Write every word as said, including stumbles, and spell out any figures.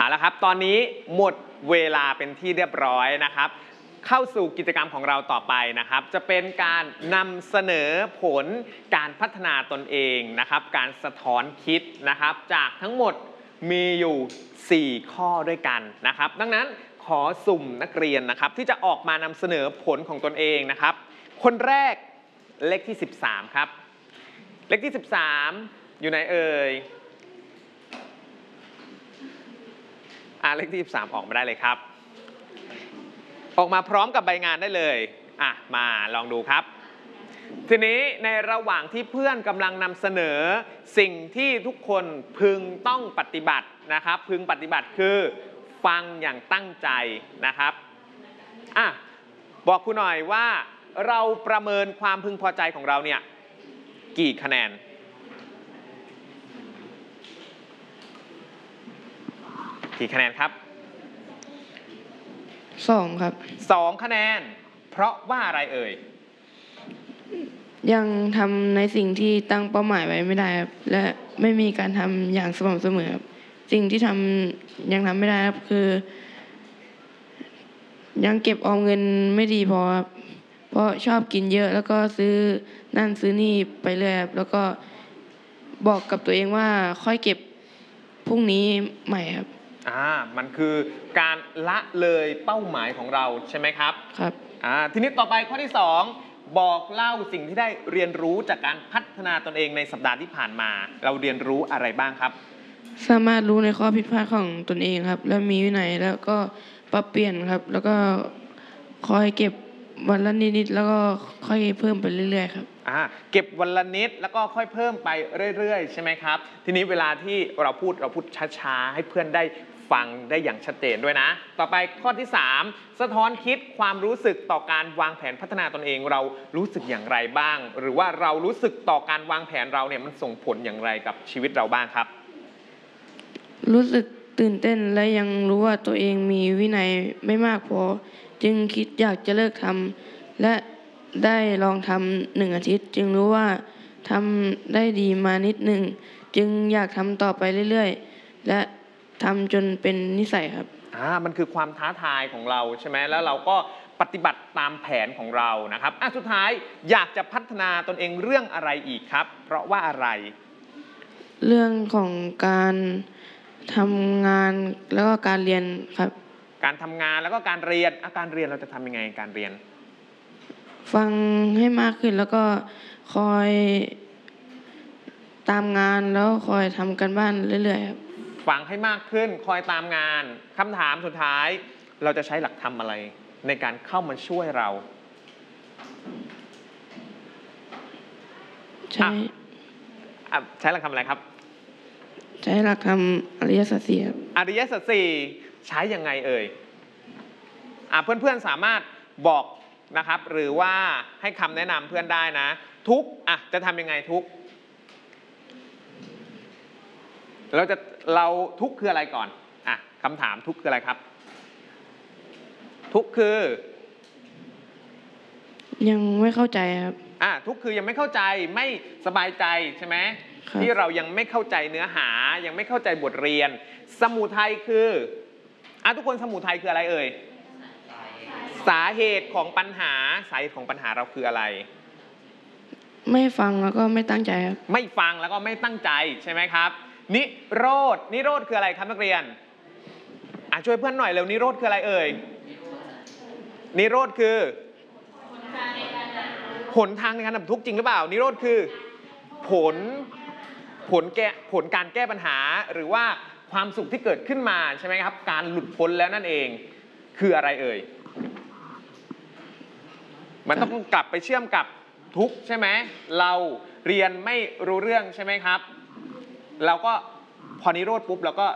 เอาละครับตอนนี้หมดเวลาเป็นที่เรียบร้อยนะครับเข้าสู่กิจกรรมของเราต่อไปนะครับจะเป็นการนำเสนอผลการพัฒนาตนเองนะครับการสะท้อนคิดนะครับจากทั้งหมดมีอยู่สี่ข้อด้วยกันนะครับดังนั้นขอสุ่มนักเรียนนะครับที่จะออกมานำเสนอผลของตนเองนะครับคนแรกเลขที่สิบสามครับเลขที่สิบสามอยู่ไหนเอ่ยอ่าเลขที่สิบสามออกมาได้เลยครับออกมาพร้อมกับใบงานได้เลยอ่ะมาลองดูครับทีนี้ในระหว่างที่เพื่อนกำลังนำเสนอสิ่งที่ทุกคนพึงต้องปฏิบัตินะครับพึงปฏิบัติคือฟังอย่างตั้งใจนะครับอ่ะบอกครูหน่อยว่าเราประเมินความพึงพอใจของเราเนี่ยกี่คะแนนกี่คะแนนครับสองครับสองคะแนนเพราะว่าอะไรเอ่ยยังทำในสิ่งที่ตั้งเป้าหมายไว้ไม่ได้ครับและไม่มีการทำอย่างสม่ำเสมอครับสิ่งที่ทำยังทำไม่ได้ครับคือยังเก็บออมเงินไม่ดีพอครับเพราะชอบกินเยอะแล้วก็ซื้อนั่นซื้อนี่ไปเรื่อยครับแล้วก็บอกกับตัวเองว่าค่อยเก็บพรุ่งนี้ใหม่ครับอ่ามันคือการละเลยเป้าหมายของเราใช่ไหมครับครับอ่าทีนี้ต่อไปข้อที่สองบอกเล่าสิ่งที่ได้เรียนรู้จากการพัฒนาตนเองในสัปดาห์ที่ผ่านมาเราเรียนรู้อะไรบ้างครับสามารถรู้ในข้อผิดพลาดของตนเองครับและมีวินัยแล้วก็ปรับเปลี่ยนครับแล้วก็คอยเก็บวันละนิดๆแล้วก็ค่อยเพิ่มไปเรื่อยๆครับอ่าเก็บวันละนิดแล้วก็ค่อยเพิ่มไปเรื่อยๆใช่ไหมครับทีนี้เวลาที่เราพูดเราพูดช้าๆให้เพื่อนได้ฟังได้อย่างชัดเจนด้วยนะต่อไปข้อที่สามสะท้อนคิดความรู้สึกต่อการวางแผนพัฒนาตนเองเรารู้สึกอย่างไรบ้างหรือว่าเรารู้สึกต่อการวางแผนเราเนี่ยมันส่งผลอย่างไรกับชีวิตเราบ้างครับรู้สึกตื่นเต้นและยังรู้ว่าตัวเองมีวินัยไม่มากพอจึงคิดอยากจะเลิกทำและได้ลองทำหนึ่งอาทิตย์จึงรู้ว่าทำได้ดีมานิดหนึ่งจึงอยากทำต่อไปเรื่อยๆและทำจนเป็นนิสัยครับอ่ามันคือความท้าทายของเราใช่ไหมแล้วเราก็ปฏิบัติตามแผนของเรานะครับอ่ะสุดท้ายอยากจะพัฒนาตนเองเรื่องอะไรอีกครับเพราะว่าอะไรเรื่องของการทำงานแล้วก็การเรียนครับการทำงานแล้วก็การเรียนอาการเรียนเราจะทำยังไงการเรียนฟังให้มากขึ้นแล้วก็คอยตามงานแล้วคอยทำกันบ้านเรื่อยๆครับฟังให้มากขึ้นคอยตามงานคำถามสุดท้ายเราจะใช้หลักธรรมอะไรในการเข้ามาช่วยเราใช้ใช้หลักธรรมอะไรครับใช้หลักธรรมอริยสัจสี่ครับอริยสัจสี่ใช้ยังไงเอ่ยอ่ะเพื่อนๆสามารถบอกนะครับหรือว่าให้คำแนะนำเพื่อนได้นะทุกอ่ะจะทำยังไงทุกเราจะเราทุกคืออะไรก่อนอ่ะคำถามทุกคืออะไรครับทุกคือยังไม่เข้าใจครับอ่ะทุกคือยังไม่เข้าใจไม่สบายใจใช่ไหมที่เรายังไม่เข้าใจเนื้อหายังไม่เข้าใจบทเรียนสมุทัยคืออ่ะทุกคนสมุทัยคืออะไรเอ่ยสาเหตุของปัญหาสาเหตุของปัญหาเราคืออะไรไม่ฟังแล้วก็ไม่ตั้งใจครับไม่ฟังแล้วก็ไม่ตั้งใจใช่ไหมครับนิโรธนิโรธคืออะไรครับนักเรียนอ่ะช่วยเพื่อนหน่อยเร็วนิโรธคืออะไรเอ่ยนิโรธคือหนทางในการดับทุกข์จริงหรือเปล่านิโรธคือผลผลแก้ผลการแก้ปัญหาหรือว่าความสุขที่เกิดขึ้นมาใช่ไหมครับการหลุดพ้นแล้วนั่นเองคืออะไรเอ่ยมันต้องกลับไปเชื่อมกับทุกข์ใช่ไหมเราเรียนไม่รู้เรื่องใช่ไหมครับเราก็พอนิโรธปุ๊บเราก็